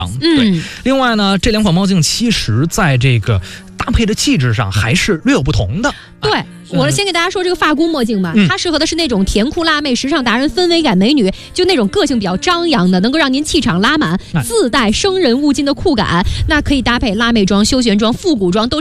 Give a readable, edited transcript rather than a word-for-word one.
对。另外呢，这两款墨镜其实在这个搭配的气质上还是略有不同的。 对。我先给大家说这个发箍墨镜吧，它适合的是那种甜酷辣妹、时尚达人、氛围感美女，就那种个性比较张扬的，能够让您气场拉满，自带生人勿近的酷感。那可以搭配辣妹装、休闲装、复古装都。